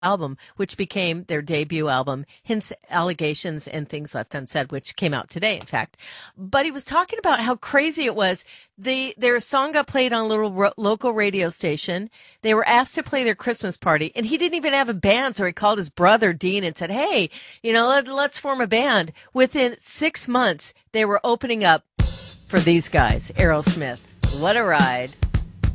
album, which became their debut album, Hints, Allegations, and Things Left Unsaid, which came out today, in fact. But he was talking about how crazy it was. Their song got played on a little local radio station. They were asked to play their Christmas party, and he didn't even have a band, so he called his brother, Dean, and said, hey, let's form a band. Within 6 months, they were opening up for these guys, Aerosmith. What a ride.